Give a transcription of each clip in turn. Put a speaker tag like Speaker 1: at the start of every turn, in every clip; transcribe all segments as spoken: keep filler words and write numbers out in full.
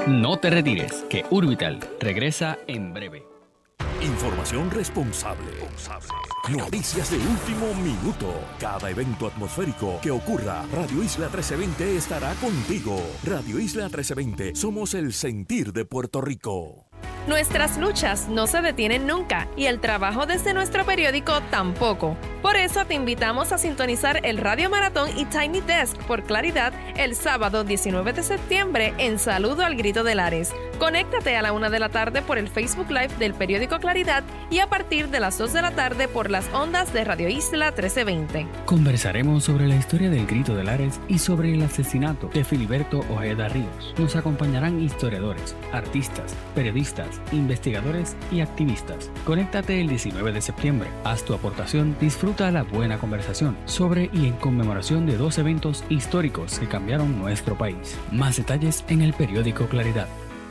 Speaker 1: No te retires, que Urbital regresa en breve.
Speaker 2: Información responsable. Noticias de último minuto. Cada evento atmosférico que ocurra, Radio Isla trece veinte estará contigo. Radio Isla trece veinte, somos el sentir de Puerto Rico.
Speaker 3: Nuestras luchas no se detienen nunca y el trabajo desde nuestro periódico tampoco. Por eso te invitamos a sintonizar el Radio Maratón y Tiny Desk por Claridad el sábado diecinueve de septiembre en Saludo al Grito de Lares. Conéctate a la una de la tarde por el Facebook Live del periódico Claridad y a partir de las dos de la tarde por las ondas de Radio Isla trece veinte.
Speaker 1: Conversaremos sobre la historia del Grito de Lares y sobre el asesinato de Filiberto Ojeda Ríos. Nos acompañarán historiadores, artistas, periodistas, investigadores y activistas. Conéctate el diecinueve de septiembre. Haz tu aportación, disfruta la buena conversación sobre y en conmemoración de dos eventos históricos que cambiaron nuestro país. Más detalles en el periódico Claridad.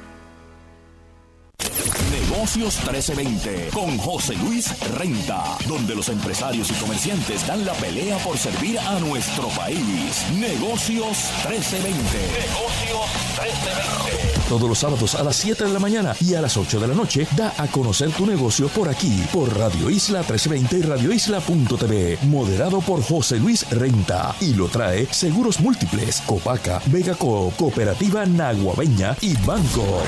Speaker 2: Negocios trece veinte con José Luis Renta, donde los empresarios y comerciantes dan la pelea por servir a nuestro país. Negocios trece veinte. Negocios trece veinte. Todos los sábados a las siete de la mañana y a las ocho de la noche da a conocer tu negocio por aquí, por Radio Isla trece veinte y radio isla punto t v. Moderado por José Luis Renta. Y lo trae Seguros Múltiples, Copaca, Vega Coop, Cooperativa Naguabeña y Banco.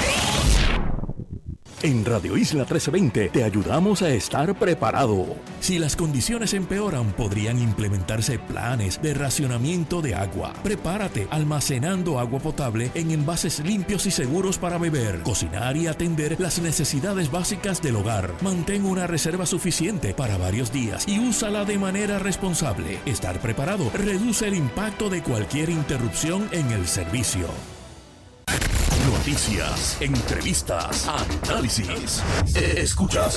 Speaker 2: En Radio Isla trece veinte te ayudamos a estar preparado. Si las condiciones empeoran, podrían implementarse planes de racionamiento de agua. Prepárate almacenando agua potable en envases limpios y seguros para beber, cocinar y atender las necesidades básicas del hogar. Mantén una reserva suficiente para varios días y úsala de manera responsable. Estar preparado reduce el impacto de cualquier interrupción en el servicio. Noticias, entrevistas, análisis. Escuchas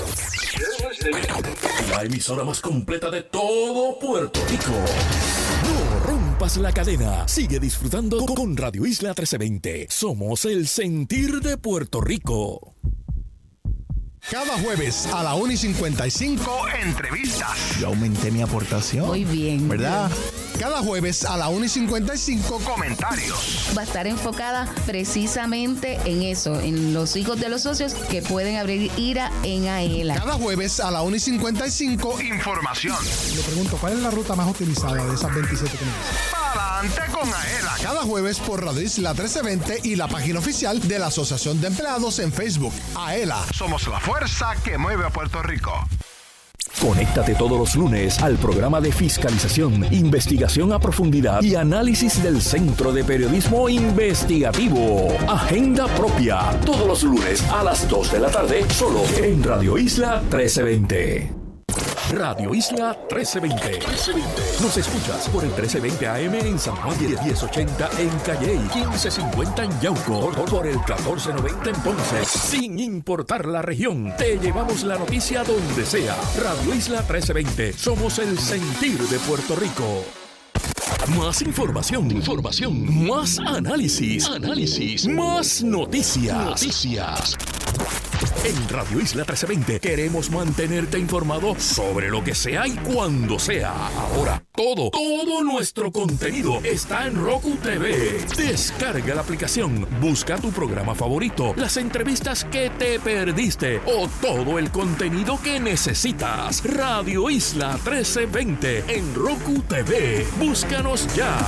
Speaker 2: la emisora más completa de todo Puerto Rico. No rompas la cadena. Sigue disfrutando con Radio Isla trece veinte. Somos el sentir de Puerto Rico.
Speaker 4: Cada jueves a la una y cincuenta y cinco, entrevistas.
Speaker 5: Yo aumenté mi aportación.
Speaker 6: Muy bien.
Speaker 4: ¿Verdad? Cada jueves a la una y cincuenta y cinco, comentarios.
Speaker 6: Va a estar enfocada precisamente en eso, en los hijos de los socios que pueden abrir IRA en AELA.
Speaker 4: Cada jueves a la una y cincuenta y cinco, información.
Speaker 7: Le pregunto, ¿cuál es la ruta más utilizada de esas veintisiete que me dicen?
Speaker 4: Adelante con AELA. Cada jueves por Radio Isla trece veinte y la página oficial de la Asociación de Empleados en Facebook. AELA. Somos la fuerza que mueve a Puerto Rico.
Speaker 2: Conéctate todos los lunes al programa de fiscalización, investigación a profundidad y análisis del Centro de Periodismo Investigativo. Agenda propia. Todos los lunes a las dos de la tarde, solo en Radio Isla trece veinte. Radio Isla trece veinte. Nos escuchas por el trece veinte A M en San Juan, diez ochenta en Calley, quince cincuenta en Yauco, por el catorce noventa en Ponce. Sin importar la región, te llevamos la noticia donde sea. Radio Isla trece veinte. Somos el sentir de Puerto Rico. Más información, información, más análisis, análisis, más noticias, noticias. En Radio Isla trece veinte queremos mantenerte informado sobre lo que sea y cuando sea. Ahora, todo, todo nuestro contenido está en Roku T V. Descarga la aplicación, busca tu programa favorito, las entrevistas que te perdiste o todo el contenido que necesitas. Radio Isla trece veinte en Roku T V. Búscanos ya.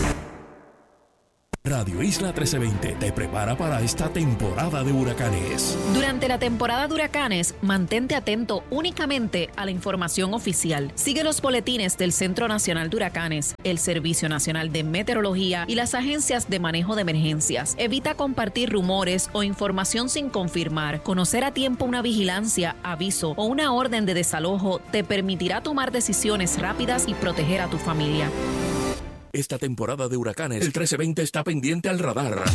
Speaker 2: Radio Isla trece veinte te prepara para esta temporada de huracanes.
Speaker 8: Durante la temporada de huracanes, mantente atento únicamente a la información oficial. Sigue los boletines del Centro Nacional de Huracanes, el Servicio Nacional de Meteorología y las agencias de manejo de emergencias. Evita compartir rumores o información sin confirmar. Conocer a tiempo una vigilancia, aviso o una orden de desalojo te permitirá tomar decisiones rápidas y proteger a tu familia.
Speaker 2: Esta temporada de huracanes, el trece veinte está pendiente al radar.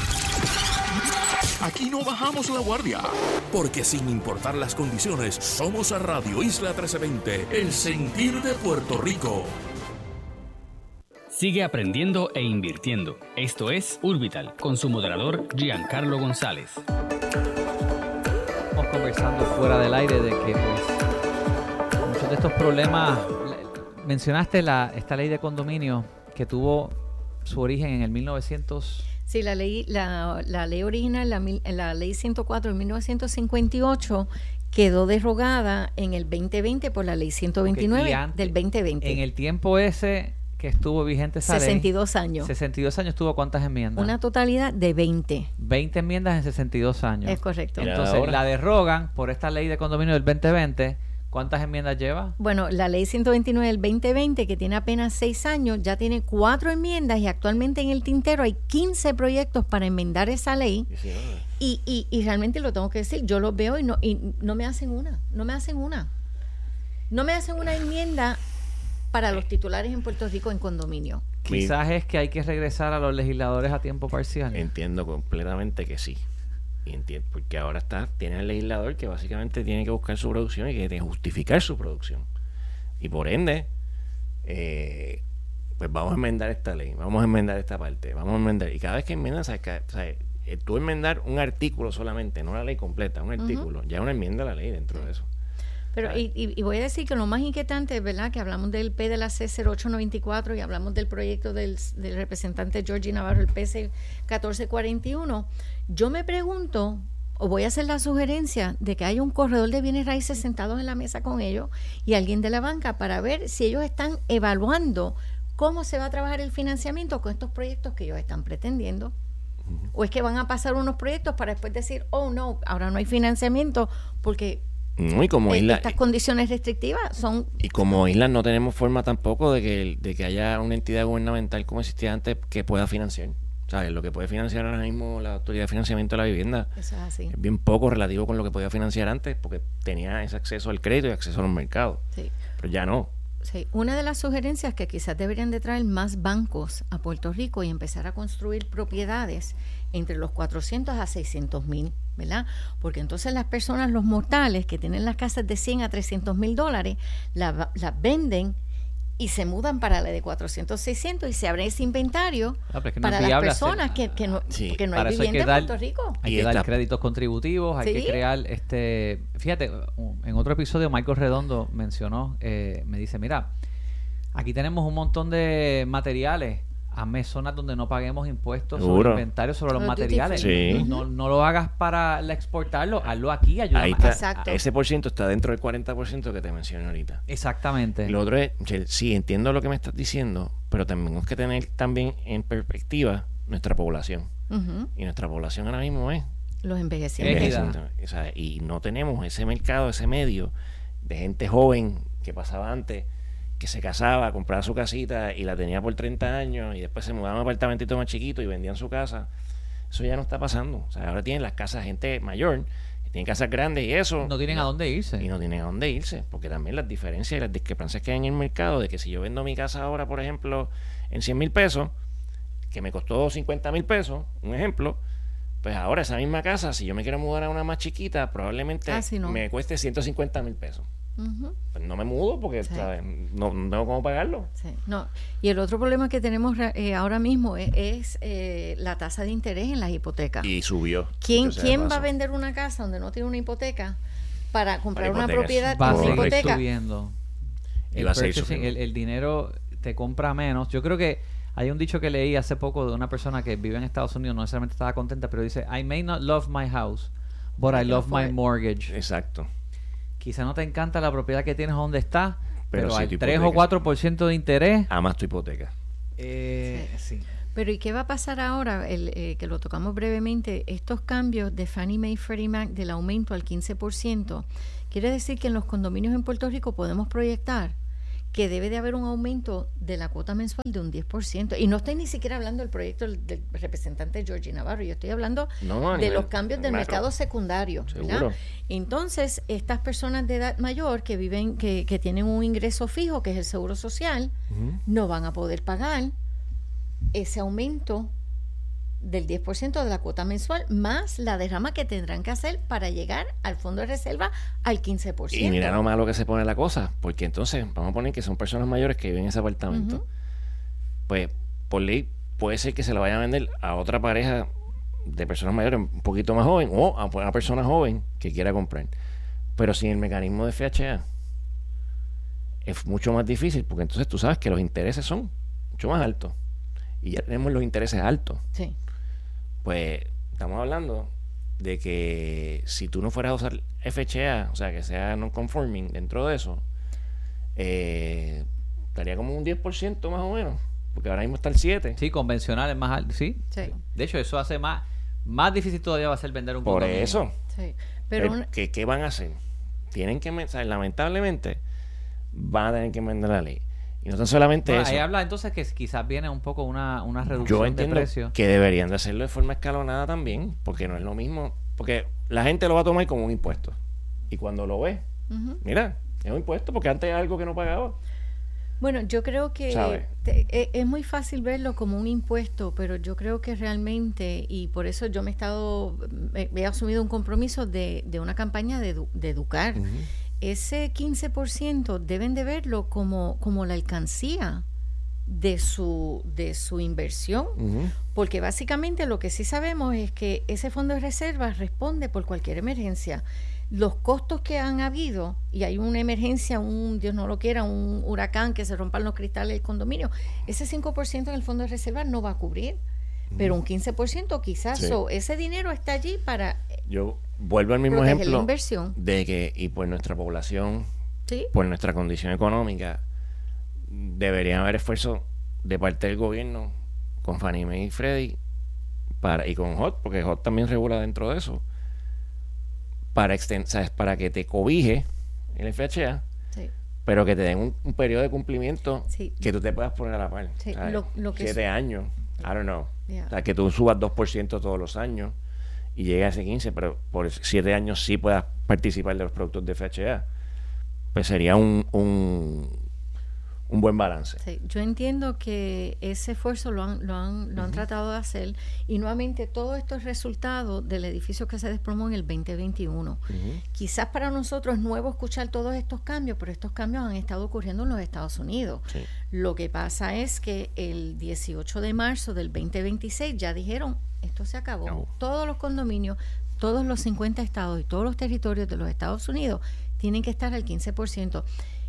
Speaker 2: Aquí no bajamos la guardia, porque sin importar las condiciones, somos a Radio Isla trece veinte, el sentir de Puerto Rico.
Speaker 1: Sigue aprendiendo e invirtiendo. Esto es Urbital, con su moderador Giancarlo González.
Speaker 9: Estamos conversando fuera del aire de que pues, muchos de estos problemas, mencionaste la, esta ley de condominio que tuvo su origen en el mil novecientos
Speaker 5: Sí, la ley, la, la ley original, la, la ley ciento cuatro de mil novecientos cincuenta y ocho, quedó derogada en el veinte veinte por la ley ciento veintinueve okay, antes, del veinte veinte.
Speaker 9: En el tiempo ese que estuvo vigente esa
Speaker 5: sesenta y dos
Speaker 9: ley,
Speaker 5: años.
Speaker 9: sesenta y dos años tuvo ¿cuántas enmiendas?
Speaker 5: Una totalidad de veinte.
Speaker 9: veinte enmiendas en sesenta y dos años.
Speaker 5: Es correcto.
Speaker 9: Entonces la derrogan por esta ley de condominio del veinte veinte. ¿Cuántas enmiendas lleva?
Speaker 5: Bueno, la ley ciento veintinueve del veinte veinte, que tiene apenas seis años, ya tiene cuatro enmiendas y actualmente en el tintero hay quince proyectos para enmendar esa ley. Sí, y, y, y realmente lo tengo que decir, yo los veo y no, y no me hacen una, no me hacen una. No me hacen una enmienda para los titulares en Puerto Rico en condominio.
Speaker 9: Quizás es que hay que regresar a los legisladores a tiempo parcial.
Speaker 10: Entiendo completamente que sí. Y entiendo, porque ahora está, tiene el legislador que básicamente tiene que buscar su producción y que tiene que justificar su producción. Y por ende, eh, pues vamos a enmendar esta ley, vamos a enmendar esta parte, vamos a enmendar. Y cada vez que enmiendan, ¿sabes? O sea, eh, tú enmendar un artículo solamente, no la ley completa, un artículo, uh-huh. ya una enmienda a la ley dentro de eso.
Speaker 5: Pero y, y, y voy a decir que lo más inquietante, ¿verdad? Que hablamos del P de la C cero ocho noventa y cuatro y hablamos del proyecto del, del representante Georgie Navarro, el P C catorce cuarenta y uno. Yo me pregunto, o voy a hacer la sugerencia de que haya un corredor de bienes raíces sentados en la mesa con ellos y alguien de la banca para ver si ellos están evaluando cómo se va a trabajar el financiamiento con estos proyectos que ellos están pretendiendo. Uh-huh. O es que van a pasar unos proyectos para después decir, oh no, ahora no hay financiamiento porque...
Speaker 10: No, y como isla,
Speaker 5: estas condiciones restrictivas son...
Speaker 10: Y como islas no tenemos forma tampoco de que, de que haya una entidad gubernamental como existía antes que pueda financiar. ¿Sabes? Lo que puede financiar ahora mismo la Autoridad de Financiamiento de la Vivienda
Speaker 5: Eso es, así.
Speaker 10: es bien poco relativo con lo que podía financiar antes porque tenía ese acceso al crédito y acceso a los mercados.
Speaker 5: Sí.
Speaker 10: Pero ya no.
Speaker 5: Sí. Una de las sugerencias es que quizás deberían de traer más bancos a Puerto Rico y empezar a construir propiedades entre los cuatrocientos a seiscientos mil, ¿verdad? Porque entonces las personas, los mortales que tienen las casas de cien a trescientos mil dólares, las la venden y se mudan para la de cuatrocientos, seiscientos y se abre ese inventario ah, es que no para las personas hacer, que, que no, sí, que no hay vivienda en Puerto Rico.
Speaker 9: Hay
Speaker 5: y
Speaker 9: que
Speaker 5: dar
Speaker 9: esta, créditos contributivos, hay ¿sí? que crear, este fíjate, en otro episodio Michael Redondo mencionó, eh, me dice, mira, aquí tenemos un montón de materiales, hazme zonas donde no paguemos impuestos Seguro. sobre inventario, sobre los Pero materiales.
Speaker 10: Sí.
Speaker 9: No, no lo hagas para exportarlo, hazlo aquí, ayuda
Speaker 10: Ahí está, Exacto. Ese por ciento está dentro del cuarenta por ciento que te mencioné ahorita.
Speaker 9: Exactamente.
Speaker 10: Lo otro es, sí, entiendo lo que me estás diciendo, pero tenemos que tener también en perspectiva nuestra población. Uh-huh. Y nuestra población ahora mismo es
Speaker 5: los envejecientes.
Speaker 10: O sea, y no tenemos ese mercado, ese medio de gente joven que pasaba antes, que se casaba, compraba su casita y la tenía por treinta años y después se mudaba a un apartamentito más chiquito y vendían su casa. Eso ya no está pasando. O sea, ahora tienen las casas gente mayor, que tienen casas grandes y eso.
Speaker 9: No tienen no, a dónde irse.
Speaker 10: Y no tienen a dónde irse, porque también las diferencias y las discrepancias que hay en el mercado, de que si yo vendo mi casa ahora, por ejemplo, en cien mil pesos, que me costó cincuenta mil pesos, un ejemplo, pues ahora esa misma casa, si yo me quiero mudar a una más chiquita, probablemente ah, sí, no. me cueste ciento cincuenta mil pesos. Uh-huh. Pues no me mudo porque sí. ¿sabes? No, no tengo cómo pagarlo.
Speaker 5: Sí. No. Y el otro problema que tenemos eh, ahora mismo es, es eh, la tasa de interés en las hipotecas.
Speaker 10: Y subió.
Speaker 5: ¿Quién, ¿quién va a vender una casa donde no tiene una hipoteca para comprar una propiedad
Speaker 9: va
Speaker 5: con
Speaker 9: una
Speaker 5: hipoteca?
Speaker 9: Subiendo.
Speaker 10: Y
Speaker 9: el,
Speaker 10: va a seguir
Speaker 9: el, el dinero te compra menos. Yo creo que hay un dicho que leí hace poco de una persona que vive en Estados Unidos, no necesariamente estaba contenta, pero dice, I may not love my house, but I love my mortgage.
Speaker 10: Exacto.
Speaker 9: Quizá no te encanta la propiedad que tienes donde está, pero, pero
Speaker 10: si
Speaker 9: hay tres o cuatro por ciento de interés.
Speaker 10: Amas tu hipoteca.
Speaker 9: Eh, sí. sí.
Speaker 5: Pero ¿y qué va a pasar ahora? El, eh, que lo tocamos brevemente, estos cambios de Fannie Mae y Freddie Mac del aumento al quince por ciento, quiere decir que en los condominios en Puerto Rico podemos proyectar que debe de haber un aumento de la cuota mensual de un diez por ciento. Y no estoy ni siquiera hablando del proyecto del, del representante Georgie Navarro, yo estoy hablando
Speaker 10: no,
Speaker 5: de
Speaker 10: nivel,
Speaker 5: los cambios del mercado, mercado secundario. ¿Verdad? Entonces, estas personas de edad mayor que viven, que, que tienen un ingreso fijo, que es el seguro social, uh-huh. no van a poder pagar ese aumento del diez por ciento de la cuota mensual, más la derrama que tendrán que hacer para llegar al fondo de reserva al quince por ciento.
Speaker 10: Y mira lo malo que se pone la cosa, porque entonces vamos a poner que son personas mayores que viven en ese apartamento. Uh-huh. Pues por ley puede ser que se lo vayan a vender a otra pareja de personas mayores un poquito más joven o a una persona joven que quiera comprar. Pero sin el mecanismo de F H A es mucho más difícil, porque entonces tú sabes que los intereses son mucho más altos y ya tenemos los intereses altos.
Speaker 5: Sí.
Speaker 10: pues estamos hablando de que si tú no fueras a usar F H A, o sea, que sea non-conforming dentro de eso, eh, estaría como un diez por ciento más o menos, porque ahora mismo está el siete por ciento.
Speaker 9: Sí, convencional es más alto, ¿sí?
Speaker 5: Sí.
Speaker 9: De hecho, eso hace más más difícil todavía va a ser vender un
Speaker 10: Por
Speaker 9: condominio.
Speaker 10: eso.
Speaker 5: Sí. Pero
Speaker 10: Pero, ¿qué, ¿Qué van a hacer? Tienen que, o sea, lamentablemente, van a tener que vender la ley. Y no tan solamente
Speaker 9: Bueno,
Speaker 10: eso.
Speaker 9: ahí habla entonces que quizás viene un poco una, una reducción
Speaker 10: Yo
Speaker 9: de
Speaker 10: entiendo
Speaker 9: precio.
Speaker 10: que deberían de hacerlo de forma escalonada también, porque no es lo mismo. Porque la gente lo va a tomar como un impuesto. Y cuando lo ve,
Speaker 5: uh-huh.
Speaker 10: mira, es un impuesto porque antes era algo que no pagaba.
Speaker 5: Bueno, yo creo que te, e, es muy fácil verlo como un impuesto, pero yo creo que realmente, y por eso yo me he estado, me, me he asumido un compromiso de, de una campaña de, edu, de educar. Uh-huh. Ese quince por ciento deben de verlo como, como la alcancía de su, de su inversión, uh-huh. porque básicamente lo que sí sabemos es que ese fondo de reserva responde por cualquier emergencia. Los costos que han habido, y hay una emergencia, un Dios no lo quiera, un huracán, que se rompan los cristales del condominio, ese cinco por ciento en el fondo de reserva no va a cubrir, uh-huh. pero un quince por ciento quizás, sí. so, ese dinero está allí para
Speaker 10: yo vuelvo al mismo
Speaker 5: proteger
Speaker 10: ejemplo
Speaker 5: la inversión.
Speaker 10: De que, y por nuestra población,
Speaker 5: ¿sí?
Speaker 10: por nuestra condición económica, deberían haber esfuerzos de parte del gobierno con Fannie Mae y Freddie para, y con H O T, porque H O T también regula dentro de eso, para extend, ¿sabes? Para que te cobije el F H A, sí. pero que te den un, un periodo de cumplimiento, sí. que tú te puedas poner a la par.
Speaker 5: Sí. Lo, lo que
Speaker 10: siete
Speaker 5: es...
Speaker 10: años, I don't know.
Speaker 5: Yeah.
Speaker 10: O sea, que tú subas dos por ciento todos los años y llegue a ese quince por ciento, pero por siete años sí puedas participar de los productos de F H A. Pues sería un, un, un buen balance.
Speaker 5: Sí, yo entiendo que ese esfuerzo lo han, lo han, lo han uh-huh. tratado de hacer, y nuevamente todo esto es resultado del edificio que se desplomó en el veinte veintiuno. Uh-huh. Quizás para nosotros es nuevo escuchar todos estos cambios, pero estos cambios han estado ocurriendo en los Estados Unidos. Sí. Lo que pasa es que el dieciocho de marzo del veinte veintiséis ya dijeron, esto se acabó. No. Todos los condominios, todos los cincuenta estados y todos los territorios de los Estados Unidos tienen que estar al quince por ciento.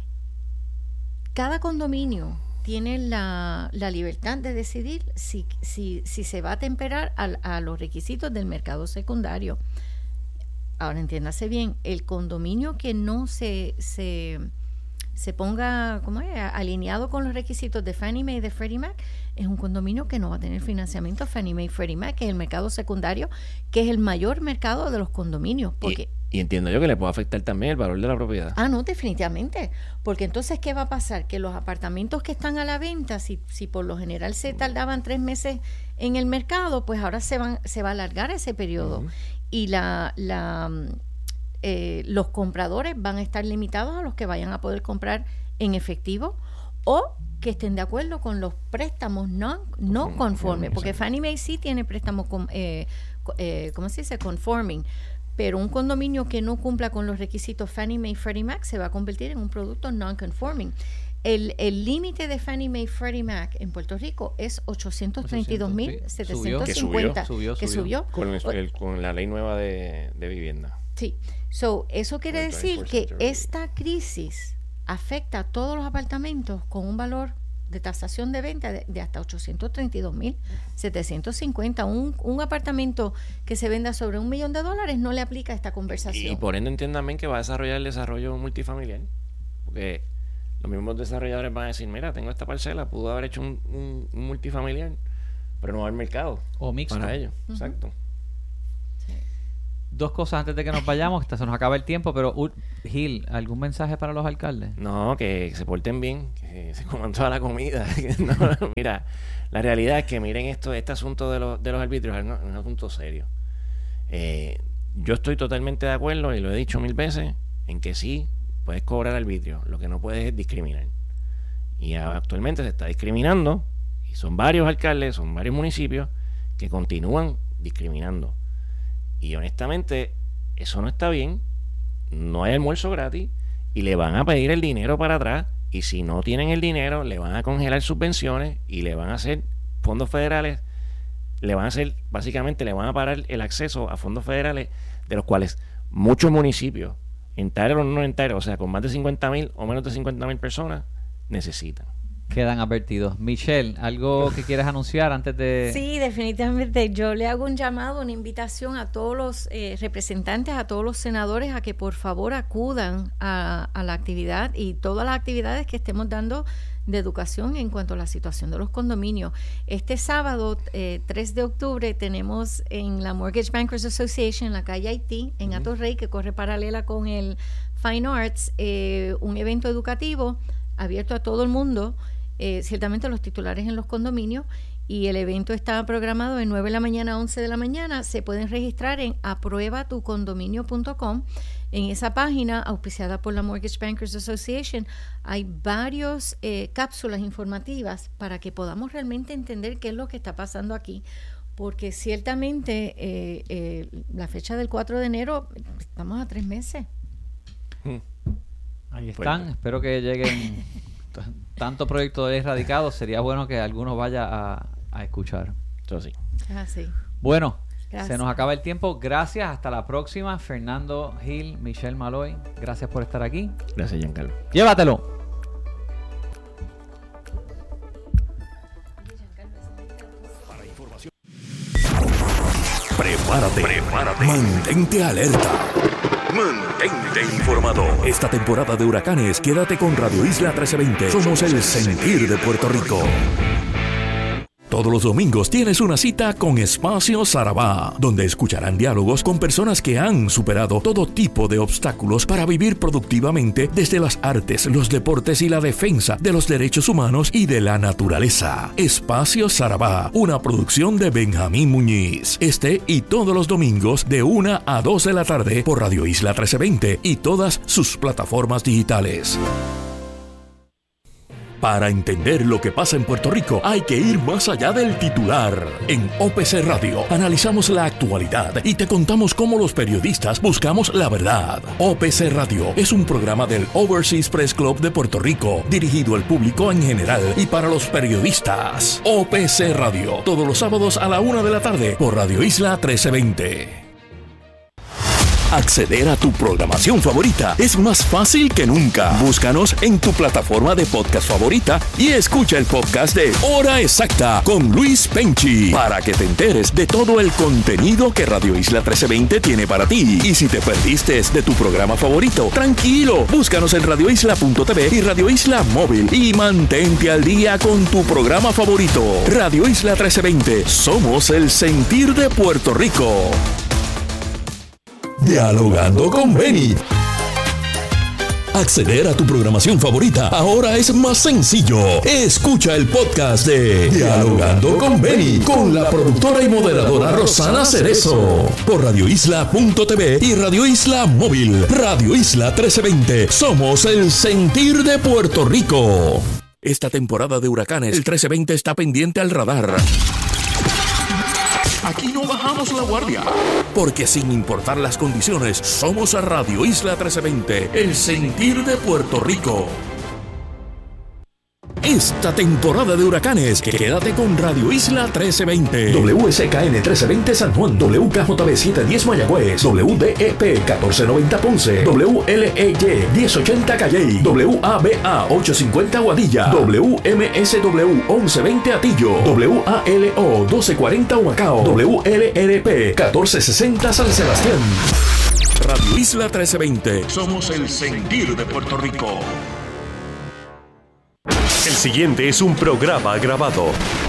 Speaker 5: Cada condominio tiene la, la libertad de decidir si, si, si se va a atemperar a, a los requisitos del mercado secundario. Ahora, entiéndase bien, el condominio que no se, se, se ponga ¿cómo es? alineado con los requisitos de Fannie Mae y de Freddie Mac es un condominio que no va a tener financiamiento Fannie Mae y Freddie Mac, que es el mercado secundario, que es el mayor mercado de los condominios. Porque
Speaker 10: Y entiendo yo que le puede afectar también el valor de la propiedad.
Speaker 5: Ah, no, definitivamente. Porque entonces, ¿qué va a pasar? Que los apartamentos que están a la venta, si, si por lo general se tardaban tres meses en el mercado, pues ahora se van se va a alargar ese periodo. Uh-huh. Y la, la eh, los compradores van a estar limitados a los que vayan a poder comprar en efectivo o que estén de acuerdo con los préstamos no, no conformes. Porque Fannie Mae sí tiene préstamos, con, eh, eh, ¿cómo se dice? Conforming. Pero un condominio que no cumpla con los requisitos Fannie Mae y Freddie Mac se va a convertir en un producto non-conforming. El el límite de Fannie Mae y Freddie Mac en Puerto Rico es ochocientos treinta y dos mil setecientos cincuenta.
Speaker 10: Subió,
Speaker 5: que subió.
Speaker 10: Con, el, el, con la ley nueva de, de vivienda.
Speaker 5: Sí. So, eso quiere decir que esta crisis afecta a todos los apartamentos con un valor de tasación de venta de, de hasta ochocientos treinta y dos mil setecientos cincuenta. Un, un apartamento que se venda sobre un millón de dólares no le aplica esta conversación.
Speaker 10: Y, y por ende entiendan también que va a desarrollar el desarrollo multifamiliar. Porque los mismos desarrolladores van a decir, mira, tengo esta parcela, pudo haber hecho un, un, un multifamiliar, pero no va al mercado.
Speaker 9: O mixto.
Speaker 10: Para ellos, uh-huh. Exacto.
Speaker 9: Dos cosas antes de que nos vayamos, hasta se nos acaba el tiempo, pero uh, Gil, ¿algún mensaje para los alcaldes?
Speaker 10: No, que se porten bien, que se coman toda la comida. No, mira, la realidad es que miren esto, este asunto de los, de los arbitrios es un, un asunto serio. Eh, yo estoy totalmente de acuerdo, y lo he dicho mil veces, en que sí, puedes cobrar arbitrio, lo que no puedes es discriminar. Y actualmente se está discriminando, y son varios alcaldes, son varios municipios que continúan discriminando. Y honestamente, eso no está bien. No hay almuerzo gratis y le van a pedir el dinero para atrás. Y si no tienen el dinero, le van a congelar subvenciones y le van a hacer fondos federales. Le van a hacer, básicamente, le van a parar el acceso a fondos federales, de los cuales muchos municipios, entero o no entero, o sea, con más de cincuenta mil o menos de cincuenta mil personas, necesitan.
Speaker 9: quedan advertidos. Michelle, ¿algo que quieras anunciar antes de...?
Speaker 5: Sí, definitivamente. Yo le hago un llamado, una invitación a todos los eh, representantes, a todos los senadores, a que por favor acudan a, a la actividad y todas las actividades que estemos dando de educación en cuanto a la situación de los condominios. Este sábado, eh, tres de octubre, tenemos en la Mortgage Bankers Association, en la calle Haití, en uh-huh. Atorrey, que corre paralela con el Fine Arts, eh, un evento educativo abierto a todo el mundo, eh, ciertamente los titulares en los condominios, y el evento está programado de nueve de la mañana a once de la mañana. Se pueden registrar en aprueba tu condominio punto com. En esa página, auspiciada por la Mortgage Bankers Association, hay varias eh, cápsulas informativas para que podamos realmente entender qué es lo que está pasando aquí. Porque ciertamente eh, eh, la fecha del cuatro de enero, estamos a tres meses.
Speaker 9: Ahí están. Bueno. Espero que lleguen t- tanto proyecto de erradicado. Sería bueno que alguno vaya a, a escuchar.
Speaker 10: Eso sí.
Speaker 5: Ah, sí.
Speaker 9: Bueno.
Speaker 5: Gracias.
Speaker 9: Se nos acaba el tiempo. Gracias. Hasta la próxima. Fernando Gil, Michelle Maloy. Gracias por estar aquí.
Speaker 10: Gracias, Giancarlo.
Speaker 9: Llévatelo.
Speaker 2: Para información. Prepárate. Prepárate. Mantente alerta. Mantente informado. Esta temporada de huracanes, quédate con Radio Isla trece veinte. Somos el sentir de Puerto Rico. Todos los domingos tienes una cita con Espacio Sarabá, donde escucharán diálogos con personas que han superado todo tipo de obstáculos para vivir productivamente desde las artes, los deportes y la defensa de los derechos humanos y de la naturaleza. Espacio Sarabá, una producción de Benjamín Muñiz. Este y todos los domingos de una a dos de la tarde por Radio Isla trece veinte y todas sus plataformas digitales. Para entender lo que pasa en Puerto Rico, hay que ir más allá del titular. En O P C Radio analizamos la actualidad y te contamos cómo los periodistas buscamos la verdad. O P C Radio es un programa del Overseas Press Club de Puerto Rico, dirigido al público en general y para los periodistas. O P C Radio, todos los sábados a la una de la tarde por Radio Isla trece veinte. Acceder a tu programación favorita es más fácil que nunca. Búscanos en tu plataforma de podcast favorita y escucha el podcast de Hora Exacta con Luis Penchi para que te enteres de todo el contenido que Radio Isla trece veinte tiene para ti. Y si te perdiste de tu programa favorito, tranquilo, búscanos en radio isla punto t v y Radio Isla Móvil y mantente al día con tu programa favorito. Radio Isla trece veinte, somos el sentir de Puerto Rico. Dialogando con Benny. Acceder a tu programación favorita ahora es más sencillo. Escucha el podcast de Dialogando con Benny con la productora y moderadora Rosana Cerezo por radio isla punto t v y Radio Isla Móvil. Radio Isla trece veinte. Somos el sentir de Puerto Rico. Esta temporada de huracanes, el trece veinte está pendiente al radar. Aquí no bajamos la guardia. Porque sin importar las condiciones, somos a Radio Isla trece veinte, el sentir de Puerto Rico. Esta temporada de huracanes, quédate con Radio Isla trece veinte. W S K N trece veinte San Juan, W K J B setecientos diez Mayagüez, W D E P catorce noventa Ponce, W L E Y diez ochenta Calley, W A B A ochocientos cincuenta Guadilla, W M S W once veinte Atillo, W A L O doce cuarenta Humacao, W L R P catorce sesenta San Sebastián. Radio Isla trece veinte. Somos el sentir de Puerto Rico.
Speaker 11: El siguiente es un programa grabado.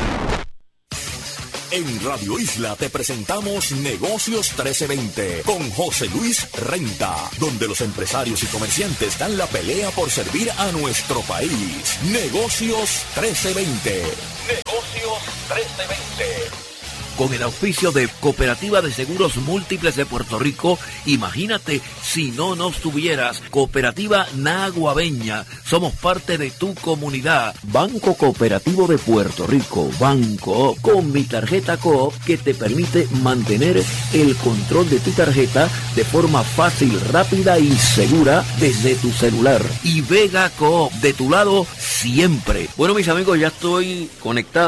Speaker 2: En Radio Isla te presentamos Negocios trece veinte con José Luis Renta, donde los empresarios y comerciantes dan la pelea por servir a nuestro país. Negocios trece veinte. Negocios trece veinte.
Speaker 12: Con el auspicio de Cooperativa de Seguros Múltiples de Puerto Rico. Imagínate si no nos tuvieras. Cooperativa Naguabeña, somos parte de tu comunidad. Banco Cooperativo de Puerto Rico, Banco, con mi tarjeta Coop que te permite mantener el control de tu tarjeta de forma fácil, rápida y segura desde tu celular. Y Vega Coop, de tu lado siempre. Bueno, mis amigos, ya estoy conectado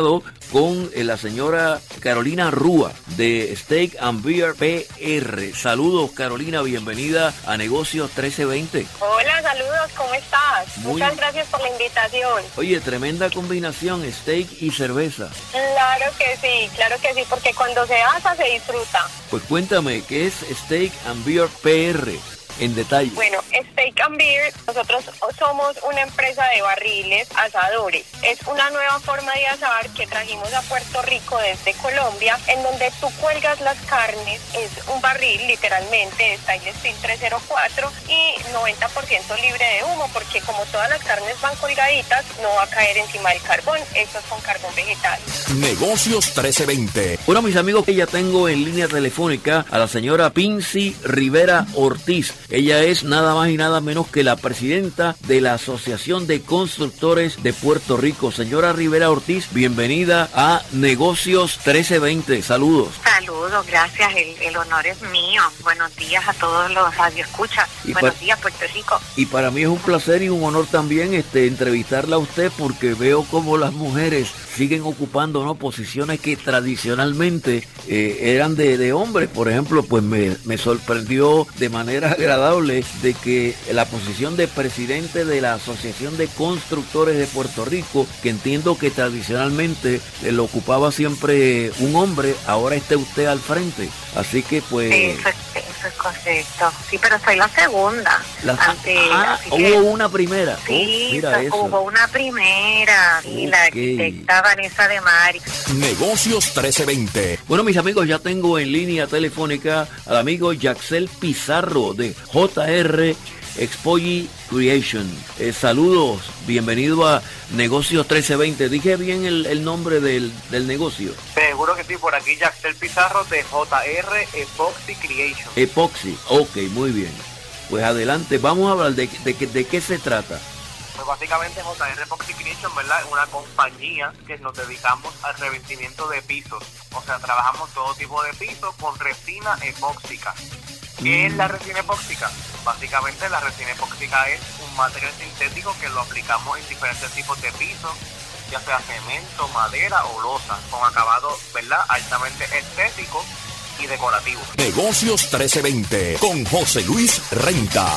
Speaker 12: con eh, la señora Carolina Rúa de Steak and Beer P R. Saludos, Carolina, bienvenida a Negocios trece veinte.
Speaker 13: Hola, saludos, ¿cómo estás?
Speaker 12: Muy...
Speaker 13: Muchas gracias por la invitación.
Speaker 12: Oye, tremenda combinación, steak y cerveza.
Speaker 13: Claro que sí, claro que sí, porque cuando se asa se disfruta.
Speaker 12: Pues cuéntame, ¿qué es Steak and Beer P R? En detalle.
Speaker 13: Bueno, Steak and Beer, nosotros somos una empresa de barriles asadores. Es una nueva forma de asar que trajimos a Puerto Rico desde Colombia, en donde tú cuelgas las carnes, es un barril literalmente de Stainless Steel trescientos cuatro y noventa por ciento libre de humo, porque como todas las carnes van colgaditas, no va a caer encima del carbón, esto es con carbón vegetal.
Speaker 2: Negocios trece veinte.
Speaker 12: Bueno, mis amigos, que ya tengo en línea telefónica a la señora Pincy Rivera Ortiz. Ella es nada más y nada menos que la presidenta de la Asociación de Constructores de Puerto Rico. Señora Rivera Ortiz, bienvenida a Negocios trece veinte. Saludos.
Speaker 14: Saludos, gracias. El, el honor es mío. Buenos días a todos los radioescuchas. Buenos para, días, Puerto Rico.
Speaker 12: Y para mí es un placer y un honor también este entrevistarla a usted, porque veo cómo las mujeres siguen ocupando, ¿no?, posiciones que tradicionalmente eh, eran de, de hombres. Por ejemplo, pues me, me sorprendió de manera agradable de que la posición de presidente de la Asociación de Constructores de Puerto Rico, que entiendo que tradicionalmente eh, lo ocupaba siempre un hombre, ahora esté usted al frente. Así que pues...
Speaker 14: Eso es, eso es correcto. Sí, pero soy la segunda.
Speaker 12: La, Ante, ah, hubo que, una primera.
Speaker 14: Sí,
Speaker 12: oh, mira eso.
Speaker 14: Hubo una primera. Y okay. La arquitecta Vanessa de Mari.
Speaker 2: Negocios trece veinte.
Speaker 12: Bueno, mis amigos, ya tengo en línea telefónica al amigo Yaxel Pizarro de J R Expoji Creation. Eh, saludos, bienvenido a Negocios trece veinte. ¿Dije bien el, el nombre del, del negocio?
Speaker 15: Seguro que sí, por aquí Yaxel Pizarro de J R Epoxy Creation.
Speaker 12: Epoxy, ok, muy bien. Pues adelante, vamos a hablar de, de, de, de qué se trata.
Speaker 15: Pues básicamente J R Epoxy Creation, ¿verdad?, es una compañía que nos dedicamos al revestimiento de pisos. O sea, trabajamos todo tipo de pisos con resina epóxica. ¿Qué es la resina epóxica? Básicamente la resina epóxica es un material sintético que lo aplicamos en diferentes tipos de pisos, ya sea cemento, madera o losa, con acabados, ¿verdad?, altamente estéticos y decorativos.
Speaker 2: Negocios trece veinte con José Luis Renta.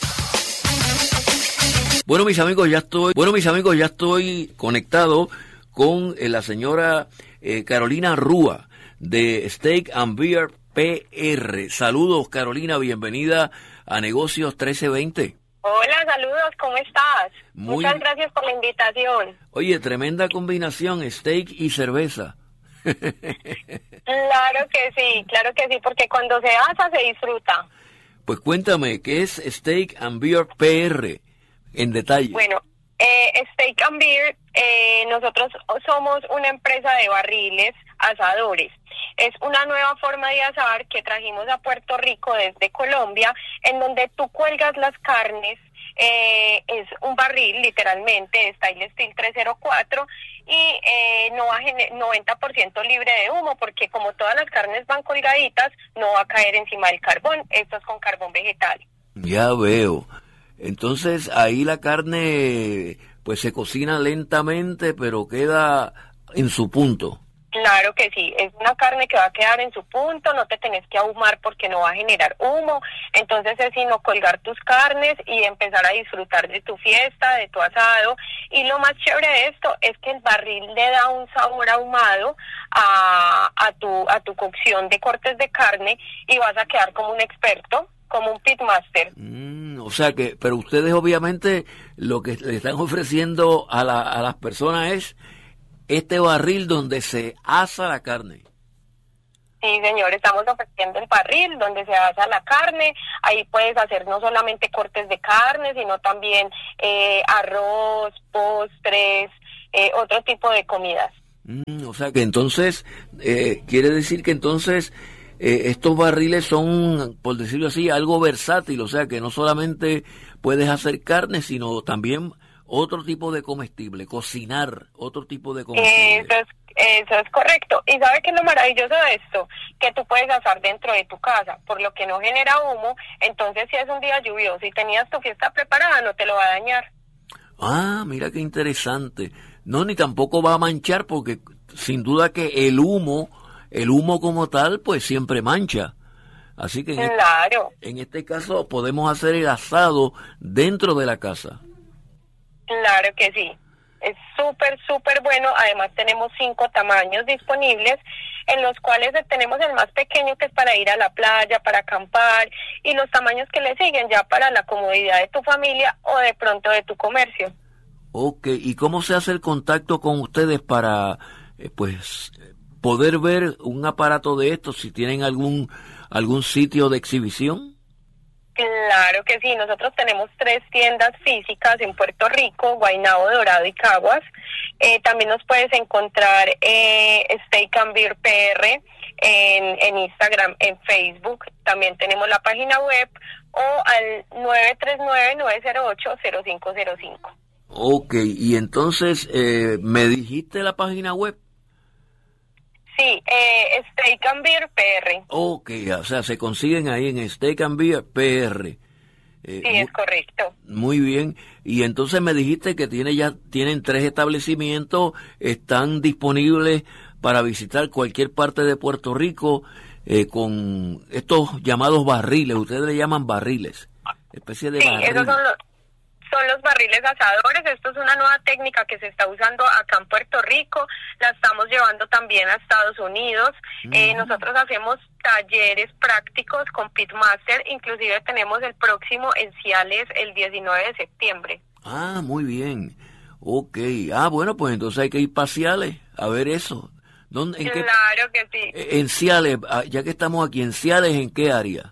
Speaker 12: Bueno, mis amigos, ya estoy, bueno, mis amigos, ya estoy conectado con eh, la señora eh, Carolina Rúa de Steak and Beer P R. Saludos, Carolina, bienvenida a Negocios trece veinte.
Speaker 13: Hola, saludos, ¿cómo estás?
Speaker 12: Muy...
Speaker 13: Muchas gracias por la invitación.
Speaker 12: Oye, tremenda combinación, steak y cerveza.
Speaker 13: Claro que sí, claro que sí, porque cuando se asa se disfruta.
Speaker 12: Pues cuéntame, ¿qué es Steak and Beer P R en detalle?
Speaker 13: Bueno, eh, Steak and Beer, eh, nosotros somos una empresa de barriles asadores. Es una nueva forma de asar que trajimos a Puerto Rico desde Colombia, en donde tú cuelgas las carnes, eh, es un barril literalmente de Stainless Steel trescientos cuatro y eh, no va a gener- noventa por ciento libre de humo, porque como todas las carnes van colgaditas, no va a caer encima del carbón, esto es con carbón vegetal.
Speaker 12: Ya veo. Entonces ahí la carne pues se cocina lentamente, pero queda en su punto.
Speaker 13: Claro que sí, es una carne que va a quedar en su punto, no te tenés que ahumar porque no va a generar humo, entonces es sino colgar tus carnes y empezar a disfrutar de tu fiesta, de tu asado, y lo más chévere de esto es que el barril le da un sabor ahumado a, a, tu, a tu cocción de cortes de carne y vas a quedar como un experto, como un pitmaster.
Speaker 12: Mm, o sea que, pero ustedes obviamente lo que le están ofreciendo a, la, a las personas es este barril donde se asa la carne.
Speaker 13: Sí, señor, estamos ofreciendo el barril donde se asa la carne. Ahí puedes hacer no solamente cortes de carne, sino también eh, arroz, postres, eh, otro tipo de comidas.
Speaker 12: Mm, o sea que entonces, eh, quiere decir que entonces eh, estos barriles son, por decirlo así, algo versátil. O sea que no solamente puedes hacer carne, sino también otro tipo de comestible, cocinar otro tipo de comestible.
Speaker 13: Eso es, eso es correcto. ¿Y sabe qué es lo maravilloso de esto? Que tú puedes asar dentro de tu casa, por lo que no genera humo. Entonces, si es un día lluvioso y tenías tu fiesta preparada, no te lo va a dañar.
Speaker 12: Ah, mira qué interesante. No, ni tampoco va a manchar porque sin duda que el humo, el humo como tal, pues siempre mancha. Así que en,
Speaker 13: claro.
Speaker 12: este, en este caso podemos hacer el asado dentro de la casa.
Speaker 13: Claro que sí. Es súper, súper bueno. Además tenemos cinco tamaños disponibles, en los cuales tenemos el más pequeño, que es para ir a la playa, para acampar, y los tamaños que le siguen ya para la comodidad de tu familia o de pronto de tu comercio.
Speaker 12: Ok, ¿y cómo se hace el contacto con ustedes para, eh, pues, poder ver un aparato de estos, si tienen algún algún sitio de exhibición?
Speaker 13: Claro que sí, nosotros tenemos tres tiendas físicas en Puerto Rico, Guaynabo, Dorado y Caguas. Eh, también nos puedes encontrar eh, Steak and Beer P R en, en Instagram, en Facebook. También tenemos la página web, o al nueve tres nueve, nueve cero ocho, cero cinco cero cinco.
Speaker 12: Ok, y entonces, eh, ¿me dijiste la página web?
Speaker 13: Sí, eh, Steak and Beer P R.
Speaker 12: Ok, o sea, se consiguen ahí en Steak and Beer P R. Eh,
Speaker 13: sí, es correcto.
Speaker 12: Muy bien. Y entonces me dijiste que tiene ya tienen tres establecimientos, están disponibles para visitar cualquier parte de Puerto Rico eh, con estos llamados barriles. Ustedes le llaman barriles, especie de
Speaker 13: sí,
Speaker 12: barriles.
Speaker 13: Esos son los... Son los barriles asadores. Esto es una nueva técnica que se está usando acá en Puerto Rico, la estamos llevando también a Estados Unidos. Mm. Eh, nosotros hacemos talleres prácticos con Pitmaster, inclusive tenemos el próximo en Ciales el diecinueve de septiembre.
Speaker 12: Ah, muy bien. Ok, ah, bueno, pues entonces hay que ir para Ciales a ver eso. ¿Dónde, en
Speaker 13: claro
Speaker 12: qué,
Speaker 13: que sí.
Speaker 12: En Ciales, ya que estamos aquí, en Ciales, ¿en qué área?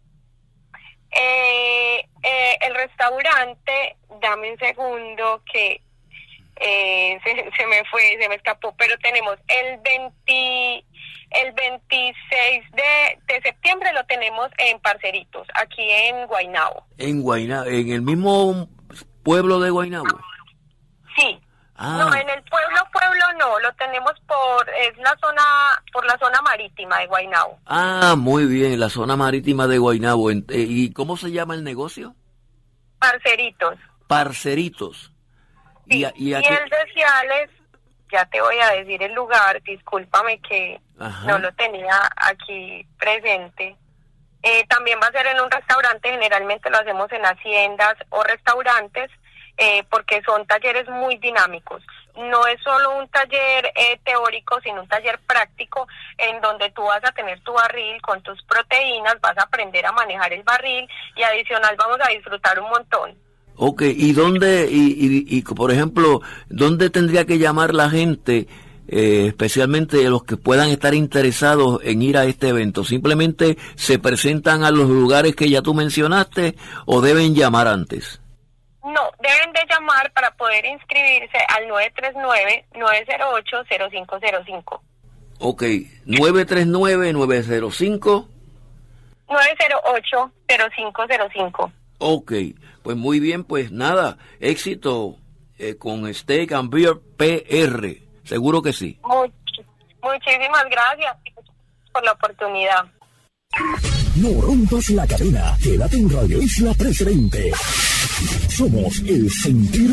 Speaker 13: Eh, eh, el restaurante, dame un segundo que eh, se, se me fue, se me escapó, pero tenemos el veinte, el veintiséis de, de septiembre lo tenemos en Parceritos, aquí en Guaynabo.
Speaker 12: En Guaynabo, en el mismo pueblo de Guaynabo.
Speaker 13: Sí.
Speaker 12: Ah.
Speaker 13: No, en el pueblo, pueblo no, lo tenemos por, es la zona, por la zona marítima de Guaynabo.
Speaker 12: Ah, muy bien, la zona marítima de Guaynabo. ¿Y cómo se llama el negocio?
Speaker 13: Parceritos.
Speaker 12: Parceritos.
Speaker 13: Sí. Y, y, aquí... y el de Ciales, ya te voy a decir el lugar, discúlpame que Ajá. no lo tenía aquí presente. Eh, también va a ser en un restaurante, generalmente lo hacemos en haciendas o restaurantes, Eh, porque son talleres muy dinámicos. No es solo un taller eh, teórico, sino un taller práctico en donde tú vas a tener tu barril con tus proteínas, vas a aprender a manejar el barril y adicional vamos a disfrutar un montón.
Speaker 12: Ok, ¿y dónde, y, y, y por ejemplo, dónde tendría que llamar la gente, eh, especialmente los que puedan estar interesados en ir a este evento? ¿Simplemente se presentan a los lugares que ya tú mencionaste o deben llamar antes?
Speaker 13: No, deben de llamar para poder inscribirse al nueve tres nueve, nueve cero ocho, cero cinco cero cinco.
Speaker 12: Ok, nueve tres nueve, nueve cero cinco.
Speaker 13: nueve cero ocho, cero cinco cero cinco.
Speaker 12: Ok, pues muy bien, pues nada, éxito eh, con Steak and Beer P R, seguro que sí.
Speaker 13: Much- muchísimas gracias por la oportunidad.
Speaker 2: No rompas la cadena, quédate en Radio Isla trescientos veinte. Somos el sentir